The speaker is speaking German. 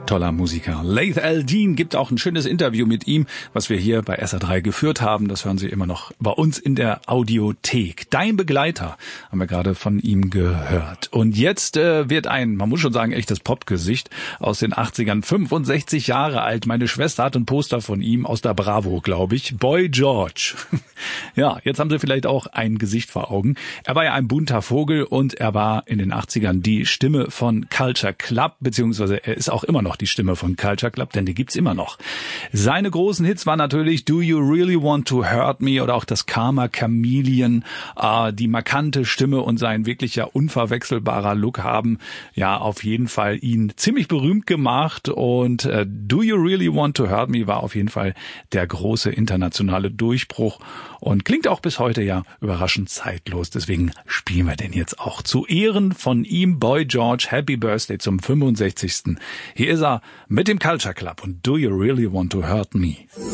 Toller Musiker. Laith Al-Deen gibt auch ein schönes Interview mit ihm, was wir hier bei SR3 geführt haben. Das hören Sie immer noch bei uns in der Audiothek. Dein Begleiter haben wir gerade von ihm gehört. Und jetzt wird ein, man muss schon sagen, echtes Popgesicht aus den 80ern, 65 Jahre alt. Meine Schwester hat ein Poster von ihm aus der Bravo, glaube ich. Boy George. Ja, jetzt haben Sie vielleicht auch ein Gesicht vor Augen. Er war ja ein bunter Vogel und er war in den 80ern die Stimme von Culture Club, beziehungsweise er ist auch immer noch die Stimme von Culture Club, denn die gibt's immer noch. Seine großen Hits waren natürlich Do You Really Want to Hurt Me oder auch das Karma Chameleon. Die markante Stimme und sein wirklicher unverwechselbarer Look haben ja auf jeden Fall ihn ziemlich berühmt gemacht und Do You Really Want to Hurt Me war auf jeden Fall der große internationale Durchbruch und klingt auch bis heute ja überraschend zeitlos. Deswegen spielen wir den jetzt auch zu Ehren von ihm. Boy George, Happy Birthday zum 65. Hier ist er mit dem Culture Club und Do You Really Want to Hurt Me?